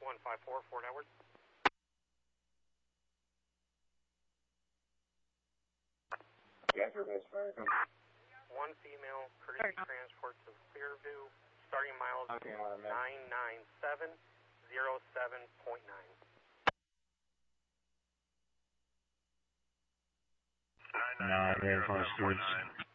154, Fort Edward. Yeah, your best friend. One female, courtesy transport to Clearview, starting miles 99707.9. 99707.9.